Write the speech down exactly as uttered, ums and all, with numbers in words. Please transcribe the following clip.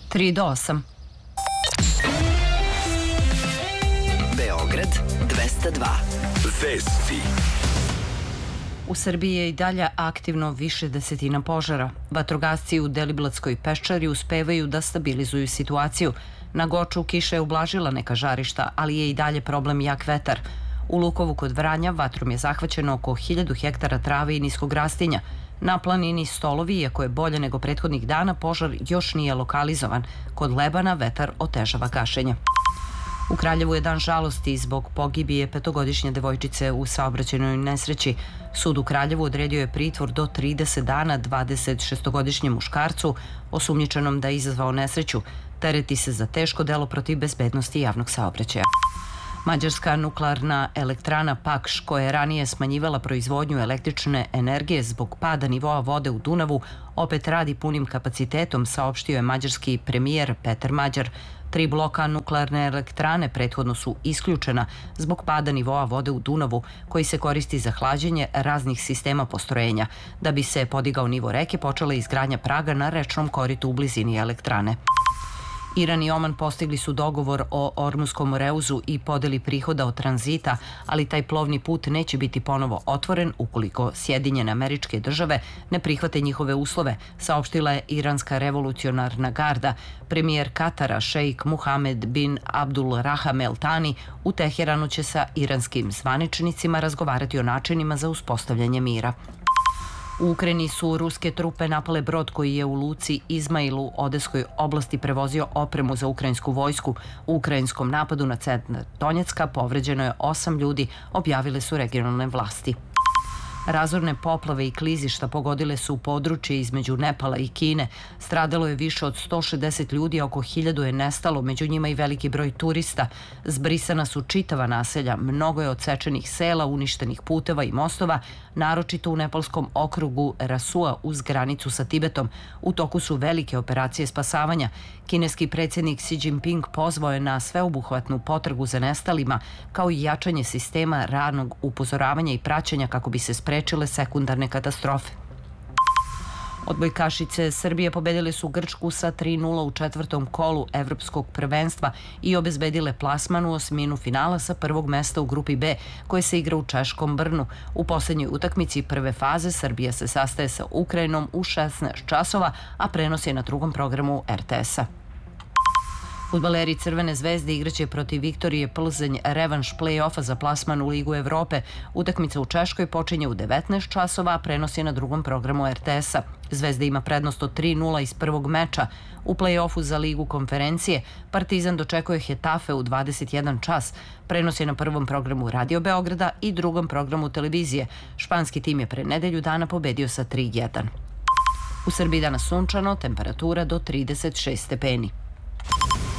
tri do osam. Beograd dvesta dva. Vesti. U Srbiji je i dalje aktivno više desetina požara. Vatrogasci u Deliblatskoj peščari uspevaju da stabilizuju situaciju. Na Goču kiša je ublažila neka žarišta, ali je i dalje problem jak vetar. U Lukovu kod Vranja vatrom je zahvaćeno oko hiljadu hektara trave i niskog rastinja. Na planini Stolovi, iako je bolje nego prethodnih dana, požar još nije lokalizovan. Kod Lebana vetar otežava gašenje. U Kraljevu je dan žalosti zbog pogibije petogodišnje devojčice u saobraćajnoj nesreći. Sud u Kraljevu odredio je pritvor do trideset dana dvadesetšestogodišnjem muškarcu osumnjičenom da je izazvao nesreću. Tereti se za teško delo protiv bezbednosti javnog saobraćaja. Mađarska nuklearna elektrana Pakš, koja je ranije smanjivala proizvodnju električne energije zbog pada nivoa vode u Dunavu, opet radi punim kapacitetom, saopštio je mađarski premijer Peter Mađar. Tri bloka nuklearne elektrane prethodno su isključena zbog pada nivoa vode u Dunavu, koji se koristi za hlađenje raznih sistema postrojenja. Da bi se podigao nivo reke, počela je izgradnja praga na rečnom koritu u blizini elektrane. Iran i Oman postigli su dogovor o Ormuskom reuzu i podeli prihoda od tranzita, ali taj plovni put neće biti ponovo otvoren ukoliko Sjedinjene Američke Države ne prihvate njihove uslove, saopštila je iranska revolucionarna garda. Premijer Katara, šejk Muhamed bin Abdul Raham El Tani, u Teheranu će sa iranskim zvaničnicima razgovarati o načinima za uspostavljanje mira. U Ukrajini su ruske trupe napale brod koji je u luci Izmail u Odeskoj oblasti prevozio opremu za ukrajinsku vojsku. U ukrajinskom napadu na centar Donjecka povređeno je osam ljudi, objavile su regionalne vlasti. Razorne poplave i klizišta pogodile su područje između Nepala i Kine. Stradalo je više od sto šezdeset ljudi, oko hiljadu je nestalo, među njima i veliki broj turista. Zbrisana su čitava naselja, mnogo je odsečenih sela, uništenih puteva i mostova, naročito u nepalskom okrugu Rasua uz granicu sa Tibetom. U toku su velike operacije spasavanja. Kineski predsjednik Xi Jinping pozvao je na sveobuhvatnu potragu za nestalima, kao i jačanje sistema ranog upozoravanja i praćenja kako bi se sprečile sekundarne katastrofe. Odbojkašice Srbije pobedile su Grčku sa tri nula u četvrtom kolu evropskog prvenstva i obezbedile plasman u osminu finala sa prvog mesta u grupi B, koje se igra u češkom Brnu. U poslednjoj utakmici prve faze Srbija se sastaje sa Ukrajinom u šesnaest časova, a prenos je na drugom programu er te esa. Fudbaleri Crvene zvezde igraće protiv Viktorije Plzenj revanš play-offa za plasman u Ligu Evrope. Utakmica u Češkoj počinje u devetnaest časova, a prenos je na drugom programu er te esa. Zvezda ima prednost od tri nula iz prvog meča. U play-offu za Ligu konferencije Partizan dočekuje Hetafe u dvadeset jedan čas. Prenos je na prvom programu Radio Beograda i drugom programu televizije. Španski tim je pre nedelju dana pobedio sa tri jedan. U Srbiji danas sunčano, temperatura do trideset šest stepeni.